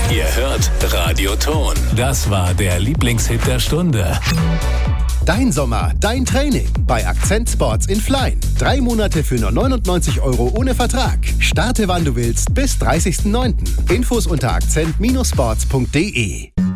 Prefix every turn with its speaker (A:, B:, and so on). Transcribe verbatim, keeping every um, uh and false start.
A: Ihr hört Radio Ton. Das war der Lieblingshit der Stunde.
B: Dein Sommer, dein Training bei Akzent Sports in Flein. Drei Monate für nur neunundneunzig Euro ohne Vertrag. Starte wann du willst bis dreißigsten neunten Infos unter akzent Sports punkt de.